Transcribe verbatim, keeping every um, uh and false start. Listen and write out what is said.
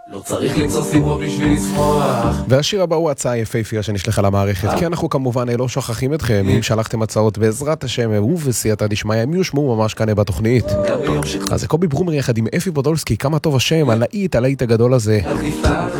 לא צריך למצוא סיבות בשביל לשמוח. והשיר הבא הוא הצעה יפהפייה שנשלחה למערכת, כי אנחנו כמובן לא שוכחים אתכם. אם שלחתם הצעות בעזרת השם ובסייעתא דשמיא הם יושמעו ממש כאן בתוכנית. אז זה קובי ברומר יחד עם אפי בודולסקי, כמה טוב השם, הלהיט, הלהיט הגדול הזה.